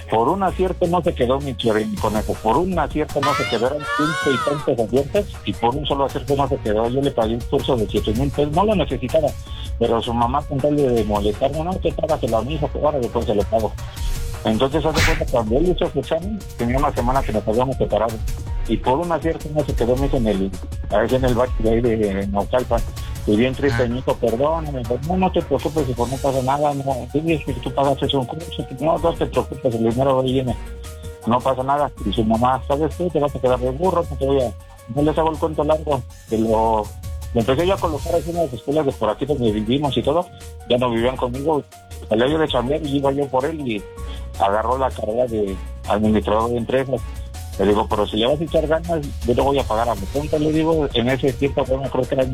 Por un acierto no se quedó mi conejo, por un acierto no se quedó, eran 15 y tantos aciertos, y por un solo acierto no se quedó. Yo le pagué un curso de 7,000 pesos, no lo necesitaba, pero su mamá, con tal de molestarme, no, que págaselo a mi hijo, que ahora después se lo pago. Entonces, haz de cuenta, cuando él hizo su examen, tenía una semana que nos habíamos separado, y por un acierto no se quedó, me hizo en el bache de ahí de Naucalpan. Y bien triste, me dijo, perdóname, no te preocupes, hijo, no pasa nada, no, es que tú pagas eso un curso, no te preocupes, el dinero ahí viene, no pasa nada. Y su mamá, ¿sabes qué? Te vas a quedar de burro, no les hago el cuento largo, lo empecé yo a colocar así en las escuelas de por aquí donde vivimos y todo, ya no vivían conmigo, salía yo de chambear y iba yo por él y agarró la carrera de administrador de empresas. Le digo, pero si le vas a echar ganas, yo te voy a pagar a mi cuenta. Le digo, en ese tiempo, bueno, creo que eran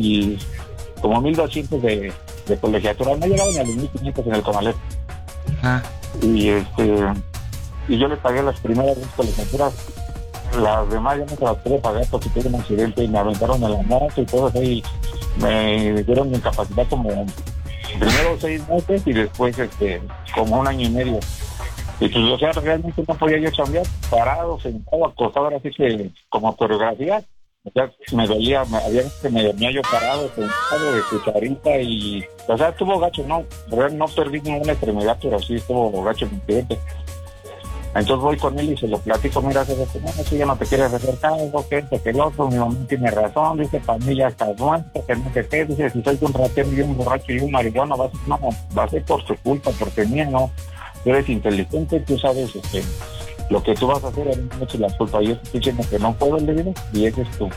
1,200 de colegiatura. No llegaban a los 1,500 en el Conalep. Y yo le pagué las primeras 2 colegiaturas. Las demás ya no se las pude pagar porque tuve un accidente y me aventaron en la moto y todo así. Me dieron mi incapacidad como primero 6 meses y después como 1 año y medio. Y pues, o sea, realmente no podía yo chambear, parado, sentado, acostado, ahora sí que como coreografía, o sea, me dolía, me dormía yo parado, sentado, de cucharita y, o sea, estuvo gacho, no perdí ninguna extremidad, pero sí estuvo gacho mi accidente. Entonces voy con él y se lo platico, mira, si ya no te quieres hacer cargo, que el otro, mi mamá tiene razón, dice, para mí ya estás muerto, que no sé qué, dice, si soy un ratero y un borracho y un marihuana, va a ser por tu culpa, porque mía no. Tú eres inteligente, tú sabes lo que tú vas a hacer, a mí no me eches la culpa. Yo estoy diciendo que no puedo, le digo, y ese es tú.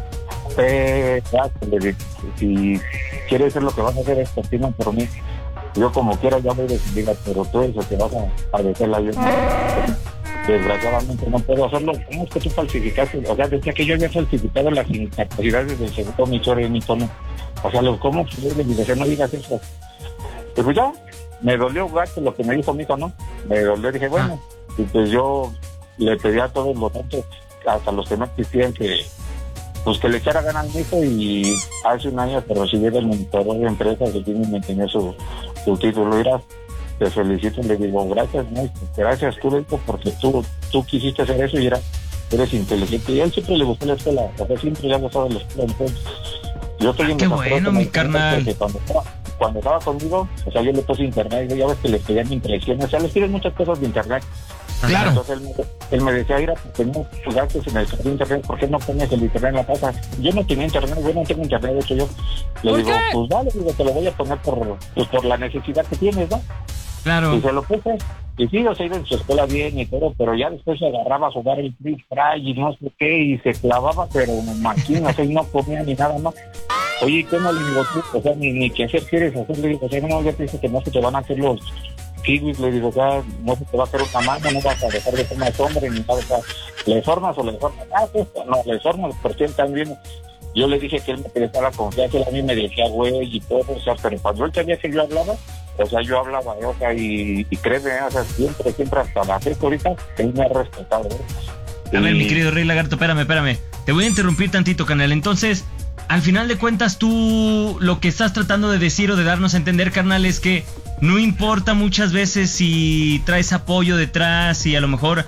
Le digo, si quieres hacer lo que vas a hacer, es continúa por mí. Yo como quiera ya voy decidida, pero tú eres el que vas a padecer la vida. Desgraciadamente no puedo hacerlo. ¿Cómo es que tú falsificaste? O sea, decía que yo había falsificado las incapacidades del segundo emisor y mi tono. O sea, ¿cómo? Le digo, no digas eso. Pues ya, me dolió gacho lo que me dijo mi hijo, ¿no? Me dolió, dije, bueno, y pues yo le pedí a todos los tantos, hasta los que no existían, que le echara ganas a mi hijo, y hace 1 año que recibí del monitoreo de empresas que tiene y me tenía su título. Mira, te felicito, le digo, gracias, ¿no? Gracias tú, hijo, porque tú quisiste hacer eso y eres inteligente. Y a él siempre le gustó la escuela, o sea, siempre le ha gustado la escuela. Entonces, yo estoy en qué bueno, mi carnal. Cuando estaba conmigo, o sea, yo le puse internet, ya ves que les pedían impresiones, o sea, les piden muchas cosas de internet. Claro. Entonces él me decía, mira, tenemos gastos en el internet, ¿por qué no pones el internet en la casa? Yo no tenía internet, yo no tengo internet, de hecho yo le digo, pues vale, te lo voy a poner por la necesidad que tienes, ¿no? Claro. Y se lo puse, y sí, o sea, iba en su escuela bien y todo, pero ya después se agarraba a jugar el Free Fry y no sé qué, y se clavaba, pero máquinas, y no comía ni nada más. Oye, ¿qué no le digo tú? O sea, ni qué hacer quieres hacer, le digo, o sea, no, ya te dice que no se te van a hacer los kiwis, le digo, o sea, no se te va a hacer una mano, no vas a dejar de ser más hombre, ni nada, o sea, ¿le formas o le formas? Pues, no, le formas, porque él también, yo le dije que él me quería la confianza, él a mí me decía, güey, y todo, o sea, pero cuando él sabía que yo hablaba, o sea, yo hablaba, o sea, y créeme, o sea, siempre hasta la fecha ahorita, él me ha respetado, A ver, mi querido Rey Lagarto, espérame, te voy a interrumpir tantito, canal. Entonces, al final de cuentas, tú lo que estás tratando de decir o de darnos a entender, carnal, es que no importa muchas veces si traes apoyo detrás y a lo mejor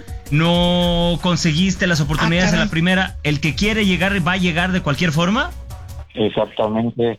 no conseguiste las oportunidades en la primera, el que quiere llegar va a llegar de cualquier forma. Exactamente.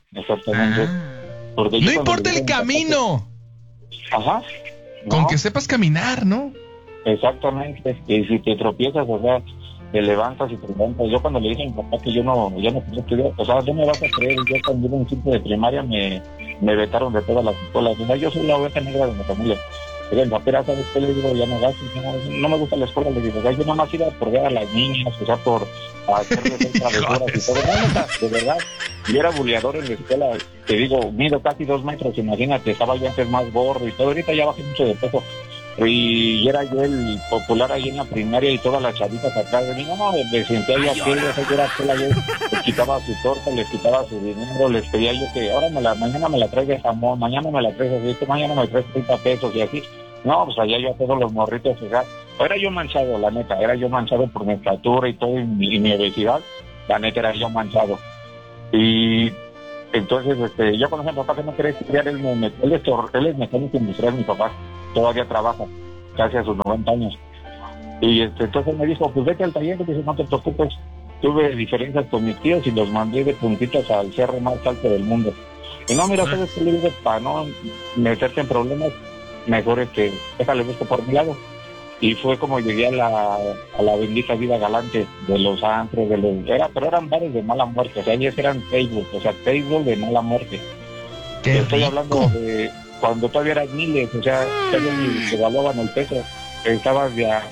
Porque no importa el camino. Ajá. Con que sepas caminar, ¿no? Exactamente. Y si te tropiezas, o sea, te levantas y te levantas. Yo cuando le dije a mi papá que yo no podía estudiar, o sea, no me vas a creer, yo cuando iba en quinto de primaria me vetaron de todas las escuelas. O sea, yo soy la oveja negra de mi familia. Pero el papel, ¿sabes qué? Le digo, ya no gastes, no me gusta la escuela. Le digo, o sea, yo nada más iba por ver a las niñas, o sea, por hacerles travesuras y todo. No, de verdad, yo era buleador en la escuela. Te digo, mido casi 2 metros, imagínate, estaba yo antes más gordo y todo. Ahorita ya bajé mucho de peso. Y era yo el popular ahí en la primaria y todas las chavitas atrás de mí, me senté ahí aquel, yo era aquel, yo les quitaba su torta, les quitaba su dinero, les pedía yo que ahora mañana me la traes de jamón, mañana me la traes así, mañana me traes 30 pesos y así. No, pues allá yo a todos los morritos, o sea, era yo manchado, la neta, era yo manchado por mi estatura y todo, y mi obesidad, la neta era yo manchado. Y entonces, yo conocí a mi papá que no quería estudiar, él es mecánico industrial, mi papá todavía trabaja. casi a sus 90 años. Y entonces me dijo, pues vete al taller, y dice, no te preocupes. Tuve diferencias con mis tíos y los mandé de puntitas al cerro más alto del mundo. Y no, mira, ¿sabes qué le digo? Para no meterte en problemas, mejor déjale busco por mi lado. Y fue como llegué a la bendita vida galante de los antros, pero eran bares de mala muerte, o sea, ellos eran tables, table de mala muerte. Estoy hablando de cuando todavía eran miles, o sea, todavía se evaluaban el peso, estaba de a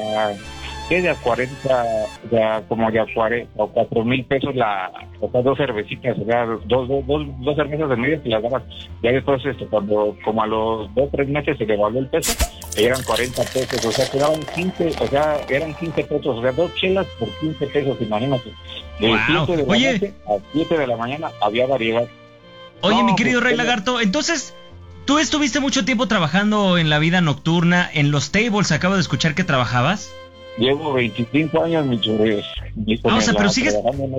40, como de a 40 o 4,000 pesos dos cervecitas, o sea, dos cervezas de media que las daban. Ya después, como a los 2 o 3 meses se devaluó el peso, eran 40 pesos, o sea, quedaban 15, o sea, eran 15 pesos, o sea, 2 chelas por 15 pesos, imagínate. De 7 de la noche a 7 de la mañana había variedad. Oye, mi querido Rey Lagarto, entonces, ¿tú estuviste mucho tiempo trabajando en la vida nocturna, en los tables? Acabo de escuchar que trabajabas. Llevo 25 años, mi churres. Pero sigues...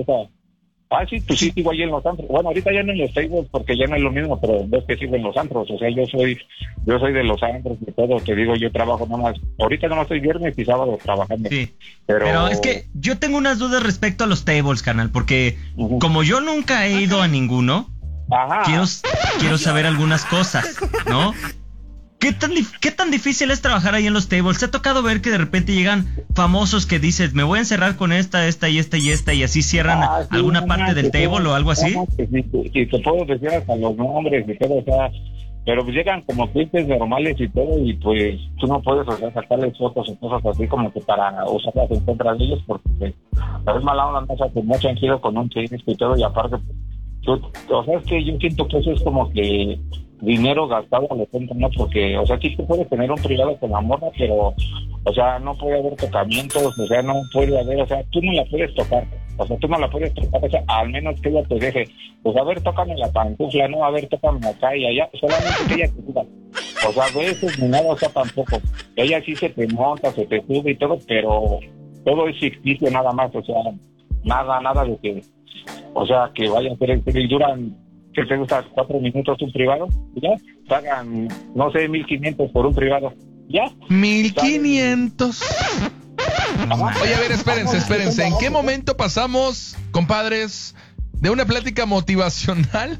Sí, pues sí, sigo ahí en los antros. Bueno, ahorita ya no en los tables porque ya no es lo mismo, pero ves que sigo en los antros. O sea, yo soy de los antros y todo. Te digo, yo trabajo nomás. Ahorita nomás estoy viernes y sábado trabajando. Sí, pero es que yo tengo unas dudas respecto a los tables, carnal, porque como yo nunca he ido a ninguno, quiero saber algunas cosas, ¿no? ¿Qué tan difícil es trabajar ahí en los tables? ¿Te ha tocado ver que de repente llegan famosos que dices, me voy a encerrar con esta y así cierran alguna parte del table o algo así? Sí, te puedo decir hasta los nombres y todo, o sea, pero pues llegan como clientes normales y todo, y pues tú no puedes, o sea, sacarles fotos o cosas así como que para usarlas en contra de ellos, porque la vez mala onda no se muy tranquilo con un cliente y todo, y aparte, o sea, es que yo siento que eso es como que dinero gastado a lo tonto, ¿no? Porque, o sea, sí tú puedes tener un privado con la morra, pero, o sea, no puede haber tocamientos, o sea, no puede haber, o sea, tú no la puedes tocar, o sea, al menos que ella te deje, pues, a ver, tócame la pantufla, no, a ver, tócame acá y allá, solamente que ella te diga, o sea, veces ni nada, o sea, tampoco, ella sí se te monta, se te sube y todo, pero todo es ficticio nada más, o sea, nada de que, o sea, que vayan a hacer el y duran, que te gusta 4 minutos un privado, ya, pagan, no sé, 1,500 por un privado, ya. 1,500. Oye, a ver, espérense. ¿En qué momento pasamos, compadres, de una plática motivacional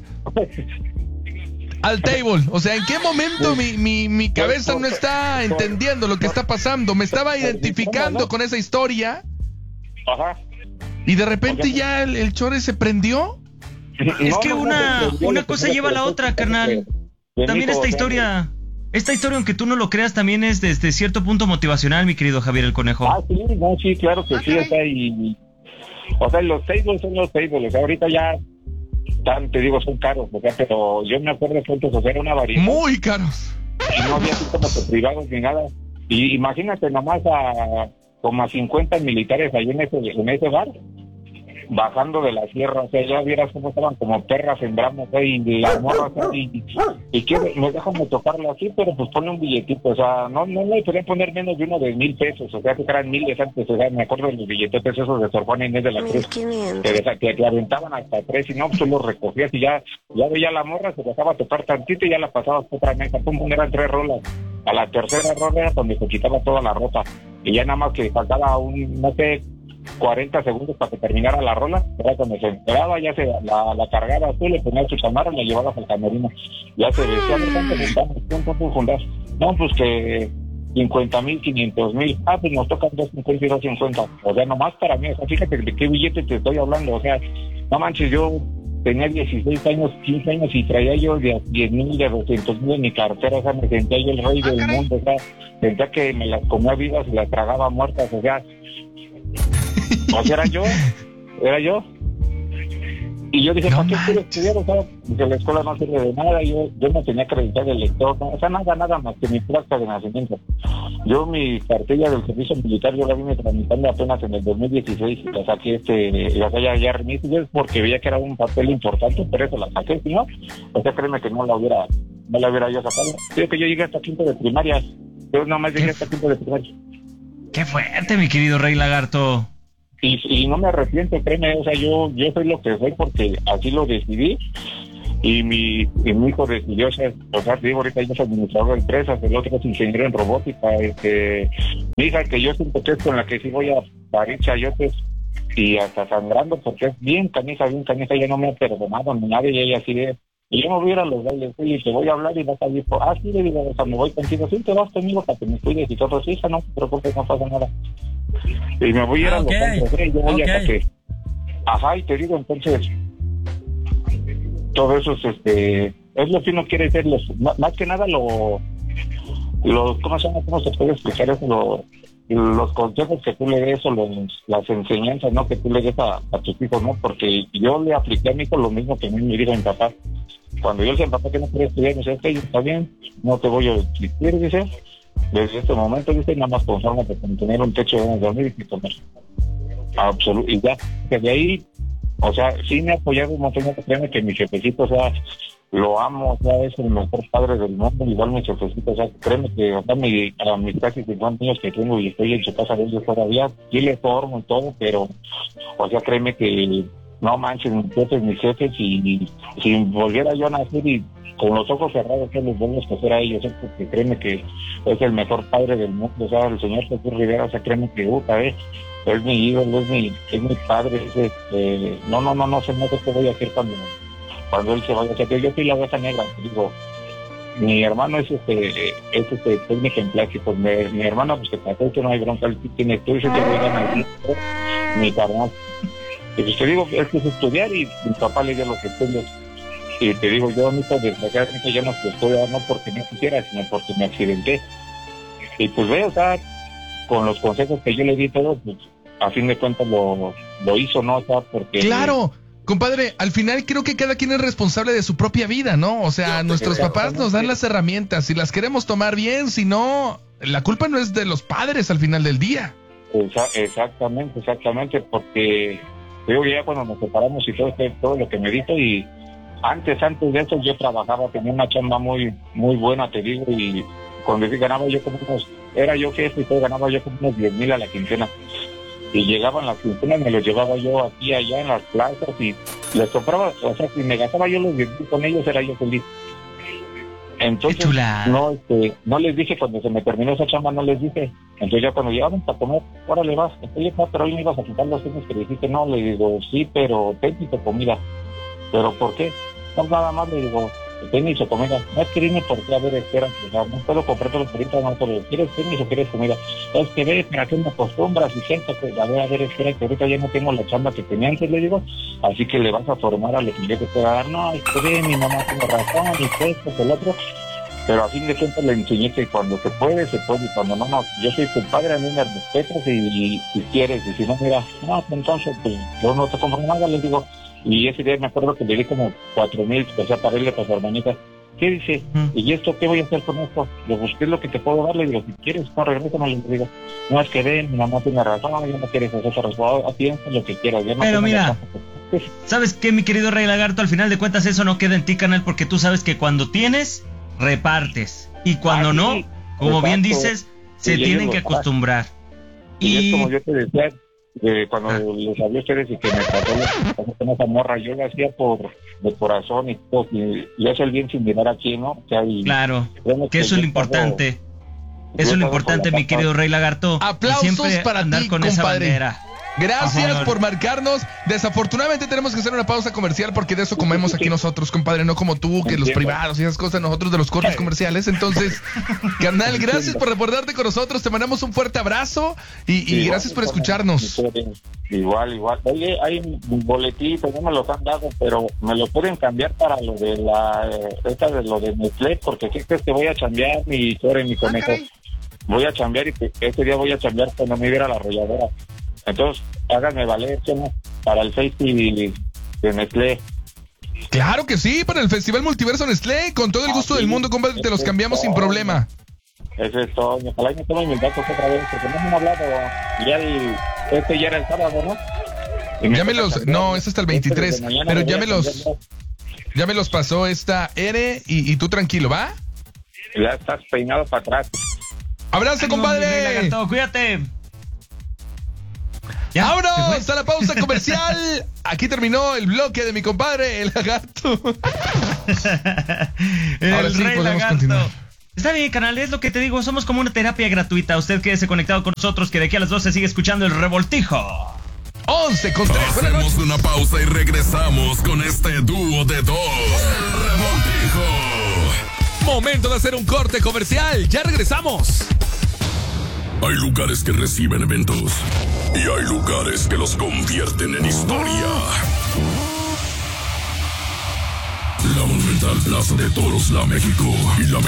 al table? O sea, ¿en qué momento mi cabeza no está entendiendo lo que está pasando? Me estaba identificando con esa historia. Ajá. Y de repente ya el chore se prendió. Es que una cosa lleva a la otra, carnal. También esta historia, aunque tú no lo creas, también es desde cierto punto motivacional, mi querido Javier el Conejo. Sí, claro que sí, o sea, los tables son los tables, o sea, ahorita ya, te digo, son caros, o sea, pero yo me acuerdo que antes, o sea, era una variedad. Muy caros. Y no había así como que privados ni nada. Y imagínate nomás como a 50 militares ahí en ese bar, bajando de la sierra, o sea, ya vieras cómo estaban como perras en bramos, y las morras, y que me dejan tocarlo así, pero pues pone un billetito, o sea, no le podían poner menos de uno de 1,000 pesos, o sea, que eran miles antes, o sea, me acuerdo de los billetotes esos de Sor Juana Inés de la Cruz, que aventaban hasta 3, y no, pues tú los recogías, y ya veía la morra, se dejaba tocar tantito, y ya la pasabas por otra mesa, pum, eran 3 rolas, a la tercera rola era donde se quitaba toda la ropa, y ya nada más que faltaba no sé, 40 segundos para que terminara la rola, era cuando se enteraba, ya se la cargaba tú, le ponías su chamarra y la llevabas al camerino, ya se decía, ¿cuánto juntas? No, pues que 50,000, 500,000, pues nos tocan 250 y 250, o sea, nomás para mí, o sea, fíjate de qué billete te estoy hablando, o sea, no manches, yo tenía 16 años, 15 años y traía yo de 10,000, de 200,000 en mi cartera, o sea, me sentía yo el rey del mundo, o sea, sentía que me las comía vivas y las tragaba muertas, o sea, era yo. Y yo dije, ¿para qué quiero estudiar? O sea, que la escuela no sirve de nada, yo no tenía acreditar el lector, o sea, nada más que mi placa de nacimiento. Yo mi cartilla del servicio militar, yo la vine tramitando apenas en el 2016, y la saqué, ya remite, y es porque veía que era un papel importante, pero eso la saqué, ¿sí, no? O sea, créeme que no la hubiera yo sacado. Creo que yo llegué hasta quinto de primaria, yo nada más llegué hasta quinto de primaria. ¡Qué fuerte, mi querido Rey Lagarto! Y no me arrepiento, créeme, o sea, yo soy lo que soy porque así lo decidí. Y mi hijo decidió ser, o sea, digo, ahorita yo soy administrador de empresas, el otro es ingeniero en robótica. Mi hija, que yo siento que es con la que sí voy a parir chayotes y hasta sangrando, porque es bien canija, ella no me ha perdonado ni nada, y ella así de, y yo me voy a ir a los bailes, oye, te voy a hablar y vas a decir, sí, le digo, o sea, me voy contigo, sí, te vas conmigo para que me cuides y todo, hija, no te preocupes, no pasa nada. Y me voy a ir a los bailes, yo voy hasta que, y te digo, entonces, todo eso es lo que uno quiere hacer, más que nada ¿cómo se llama? ¿Cómo se puede explicar eso? Los consejos que tú le des o las enseñanzas, ¿no? Que tú le des a tus hijos, ¿no? Porque yo le apliqué a mi hijo lo mismo que a mí me dijo mi papá. Cuando yo le dije a mi papá que no quería estudiar, me dice, está bien, no te voy a existir, dice. Desde este momento, dice, nada más consórmate con tener un techo de dormir y comer. Y ya, que de ahí, o sea, sí me ha apoyado un montón, créeme que mi jefecito, o sea, lo amo, o sea, es el mejor padre del mundo, igual mi jefecito, o sea, créeme que, o sea, a mis casi 50 años que tengo y estoy en su casa de ellos todavía, sí le formo y todo, pero, o sea, créeme que, no manches, mis jefes, y si volviera yo a nacer y con los ojos cerrados, que les vuelvo a escoger a ellos, porque créeme que es el mejor padre del mundo, o sea, el señor Jesús Rivera, o sea, créeme que, es mi ídolo, es mi padre, no sé qué voy a hacer cuando él se vaya. O sea, que yo soy la oveja negra, digo, mi hermano es técnico en plásticos, mi hermano pues que pasó que no hay bronca, él tiene estudios, que voy a ganar mi carnal. Y pues te digo, es que es estudiar y mi papá le dio los estudios. Y te digo, yo desgraciadamente ya no estudiar, no porque no quisiera, sino porque me accidenté. Y pues o sea, con los consejos que yo le di todo, pues a fin de cuentas lo hizo, ¿no? O sea, porque... ¡Claro! Compadre, al final creo que cada quien es responsable de su propia vida, ¿no? O sea, nuestros papás nos dan las herramientas, si las queremos tomar bien, si no, la culpa no es de los padres al final del día. Exactamente, porque digo, ya cuando nos separamos y todo lo que me dijo, y antes de eso yo trabajaba, tenía una chamba muy muy buena, te digo, y cuando ganaba yo como era yo jefe y todo, ganaba yo como unos 10,000 a la quincena. Y llegaban las quincenas, me los llevaba yo aquí, allá en las plazas y les compraba, o sea, si me gastaba yo los 10,000 con ellos, era yo feliz. Entonces, no les dije, cuando se me terminó esa chamba, no les dije. Entonces ya cuando llegaban a comer, órale vas, pero hoy me ibas a quitar los tenis que le dijiste, no, le digo, sí, pero tenis o comida. ¿Pero por qué? No, nada más, le digo, tenis o comida. No es que dime por qué, a ver, espera, o sea, no puedo comprarte los peritos, no puedo. ¿Quieres tenis o quieres comida? Es que ves, ¿para qué me acostumbras? Y siento que, a ver, espera, que ahorita ya no tengo la chamba que tenía antes, le digo, así que le vas a formar a lo que yo te pueda dar. No, es que ve, mi mamá tiene razón, y esto, el otro. Pero a fin de cuentas le enseñé que cuando se puede, y cuando no, yo soy tu padre, a mí me respetas y quieres, y si no, mira, no, entonces, pues, yo no te compro nada, les digo. Y ese día me acuerdo que le di como 4,000, o sea, para irle para su hermanita. ¿Qué dice? ¿Y esto qué voy a hacer con esto? Le busqué lo que te puedo dar, le digo, si quieres, no, regrésame, le digo, no, es que ven, mi mamá tiene razón, yo no quieres hacer esa respuesta, piensa lo que quieras. No. Pero mira, ¿sabes qué, mi querido Rey Lagarto? Al final de cuentas eso no queda en ti, canal, porque tú sabes que cuando tienes, repartes, y cuando no, como bien dices, se tienen que acostumbrar. Y es como yo te decía, cuando les hablé a ustedes y que me pasó con esa morra, yo lo hacía de corazón y todo, y es el bien sin mirar aquí, ¿no? O sea, claro, que eso es lo importante. Eso es lo importante, mi querido Rey Lagarto. Aplausos para andar ti, con compadre. Esa bandera. Gracias por marcarnos. Desafortunadamente tenemos que hacer una pausa comercial porque de eso comemos aquí nosotros, compadre, no como tú, que los privados y esas cosas, nosotros de los cortes comerciales. Entonces, carnal, gracias por reportarte con nosotros, te mandamos un fuerte abrazo y gracias por escucharnos. Igual. Oye, hay boletitos, no me los han dado, pero me lo pueden cambiar para lo de lo de Nestlé, porque ¿qué crees que voy a chambear mi conejo? Voy a chambear y este día voy a chambear cuando me viera la arrolladora. Entonces, háganme valer, ¿no? Para el festival de Nestlé. Claro que sí, para el Festival Multiverso Nestlé, con todo el gusto del mundo, compadre, te los cambiamos sin problema. Eso es todo. Ojalá y me tomen mis datos otra vez, porque no me han hablado. Ya ya era el sábado, ¿no? Llámelos, no, es hasta el 23, pero ya me los pasó esta Ere y tú tranquilo, ¿va? Ya estás peinado para atrás. ¡Abrazo, compadre! ¡Cuídate! ¡Vámonos a la pausa comercial! Aquí terminó el bloque de mi compadre, el lagarto. Ahora sí podemos continuar. Está bien, canal, es lo que te digo, somos como una terapia gratuita. Usted quédese conectado con nosotros, que de aquí a las 12 sigue escuchando El Revoltijo. 11:03. Hacemos una pausa y regresamos con este dúo de dos. Revoltijo. Momento de hacer un corte comercial. Ya regresamos. Hay lugares que reciben eventos y hay lugares que los convierten en historia. La Monumental Plaza de Toros, la México y la